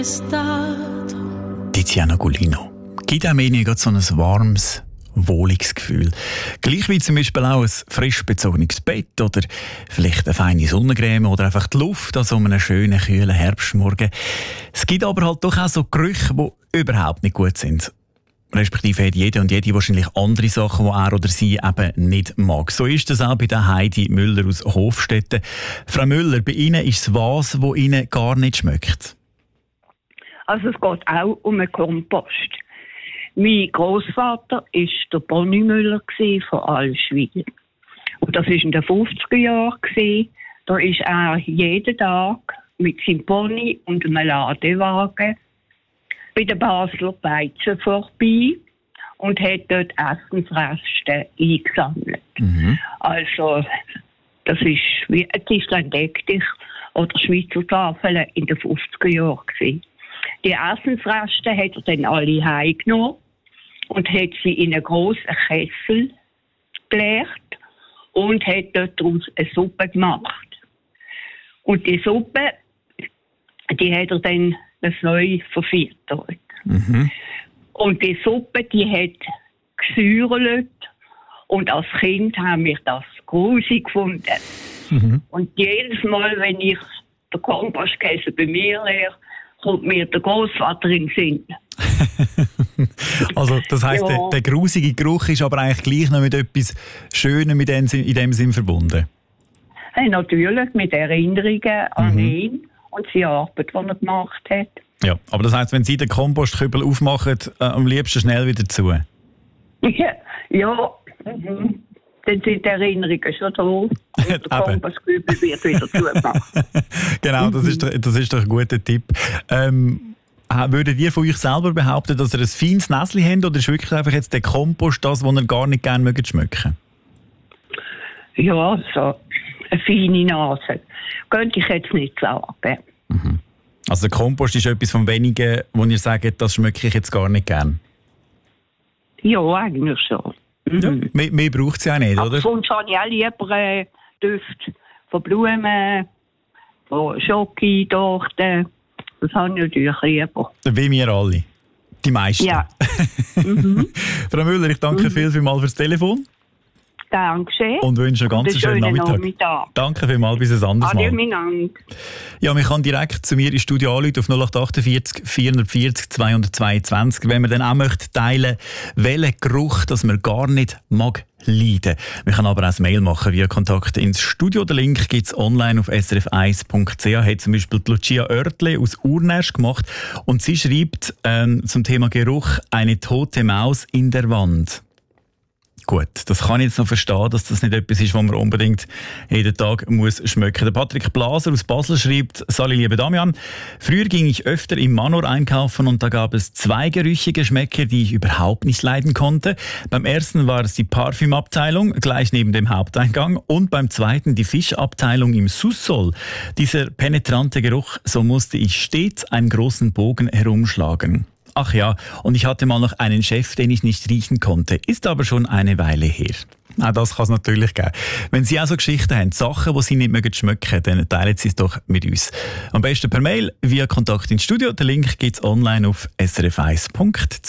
Tiziana Gulino gibt einem irgendwie so ein warmes, wohliges Gefühl. Gleich wie zum Beispiel auch ein frisch bezogenes Bett oder vielleicht eine feine Sonnencreme oder einfach die Luft an so einem schönen, kühlen Herbstmorgen. Es gibt aber halt doch auch so Gerüche, die überhaupt nicht gut sind. Respektive hat jeder und jede wahrscheinlich andere Sachen, die er oder sie eben nicht mag. So ist das auch bei der Heidi Müller aus Hofstetten. Frau Müller, bei Ihnen ist es was Ihnen gar nicht schmeckt? Also es geht auch um einen Kompost. Mein Großvater war der Bonnie Müller von Allschwil. Und das war in den 50er Jahren. Da ist er jeden Tag mit seinem Pony und einem Ladewagen bei den Basler Beizen vorbei und hat dort Essensreste eingesammelt. Mhm. Also, das ist wie ein Tischlein Deck dich oder Schweizer Tafeln in den 50er Jahren gewesen. Die Essensreste hat er dann alle heimgenommen und hat sie in einen grossen Kessel geleert und hat dort daraus eine Suppe gemacht. Und die Suppe, die hat er dann neu verfiltert. Mhm. Und die Suppe, die hat gesäuert und als Kind haben wir das grusig gefunden. Mhm. Und jedes Mal, wenn ich den Kompostkessel bei mir leere, kommt mir der Großvater in den Sinn. Also das heisst, ja. der grusige Geruch ist aber eigentlich gleich noch mit etwas Schönem in dem Sinn verbunden? Hey, natürlich, mit Erinnerungen an ihn und seine Arbeit, die er gemacht hat. Ja, aber das heisst, wenn Sie den Kompostkübel aufmachen, am liebsten schnell wieder zu? Ja. Mhm. Dann sind die Erinnerungen schon da und der Kompostkübel wird wieder zugemacht. Genau, das ist doch ein guter Tipp. Würdet ihr von euch selber behaupten, dass ihr ein feines Näschen habt, oder ist wirklich einfach jetzt der Kompost das, was ihr gar nicht gerne mögt schmecken? Ja, so eine feine Nase. Könnte ich jetzt nicht sagen. Mhm. Also der Kompost ist etwas von wenigen, wo ihr sagt, das schmecke ich jetzt gar nicht gern? Ja, eigentlich schon. Mhm. Ja, mehr braucht es ja nicht, oder? Sonst habe ich auch lieber Düfte von Blumen, von Schoki, Torten. Das habe ich natürlich lieber. Wie wir alle. Die meisten. Ja. Frau Müller, ich danke vielmals fürs Telefon. Dankeschön. Und wünsche einen ganz schönen Nachmittag. Danke vielmals, bis ein anderes Mal. Adieu, ja, man kann direkt zu mir ins Studio anrufen auf 0848 440 222, wenn man dann auch möchte teilen, welchen Geruch das man gar nicht mag leiden. Man kann aber auch ein Mail machen via Kontakt ins Studio. Den Link gibt es online auf srf1.ch. Hat zum Beispiel Lucia Oertle aus Urnäsch gemacht und sie schreibt zum Thema Geruch eine tote Maus in der Wand. Gut, das kann ich jetzt noch verstehen, dass das nicht etwas ist, was man unbedingt jeden Tag muss schmecken. Der Patrick Blaser aus Basel schreibt: Sali, liebe Damian, früher ging ich öfter im Manor einkaufen und da gab es 2 Gerüche-Geschmäcker, die ich überhaupt nicht leiden konnte. Beim ersten war es die Parfümabteilung, gleich neben dem Haupteingang, und beim zweiten die Fischabteilung im Sous-Sol. Dieser penetrante Geruch, so musste ich stets einen großen Bogen herumschlagen. Ach ja, und ich hatte mal noch einen Chef, den ich nicht riechen konnte. Ist aber schon eine Weile her. Auch das kann es natürlich geben. Wenn Sie auch so Geschichten haben, Sachen, die Sie nicht mögen schmecken, dann teilen Sie es doch mit uns. Am besten per Mail, via Kontakt ins Studio. Den Link gibt es online auf srf1.ch.